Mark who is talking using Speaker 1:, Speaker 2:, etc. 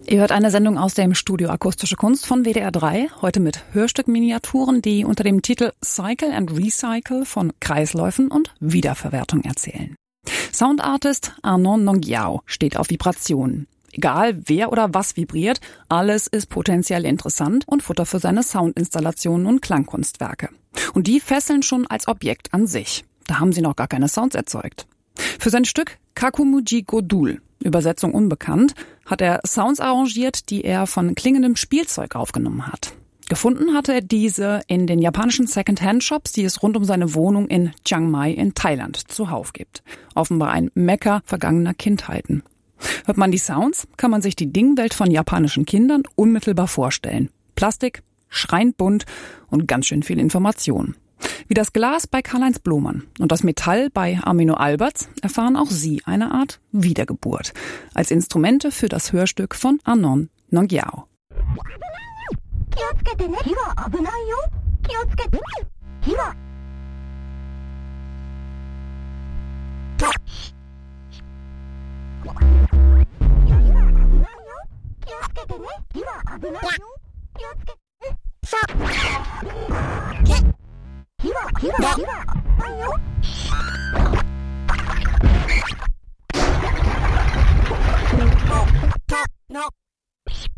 Speaker 1: Ihr hört eine Sendung aus dem Studio Akustische Kunst von WDR 3, heute mit Hörstückminiaturen, die unter dem Titel Cycle and Recycle von Kreisläufen und Wiederverwertung erzählen. Soundartist Arnon Nongyao steht auf Vibrationen. Egal wer oder was vibriert, alles ist potenziell interessant und Futter für seine Soundinstallationen und Klangkunstwerke. Und die fesseln schon als Objekt an sich. Da haben sie noch gar keine Sounds erzeugt. Für sein Stück Kakumuji Godul, Übersetzung unbekannt, hat er Sounds arrangiert, die er von klingendem Spielzeug aufgenommen hat. Gefunden hatte er diese in den japanischen Second-Hand-Shops, die es rund um seine Wohnung in Chiang Mai in Thailand zuhauf gibt. Offenbar ein Mekka vergangener Kindheiten. Hört man die Sounds, kann man sich die Dingwelt von japanischen Kindern unmittelbar vorstellen. Plastik, schreiend bunt und ganz schön viel Information. Wie das Glas bei Karl-Heinz Blomann und das Metall bei Armino Alberts erfahren auch Sie eine Art Wiedergeburt als Instrumente für das Hörstück von Arnon Nongyao.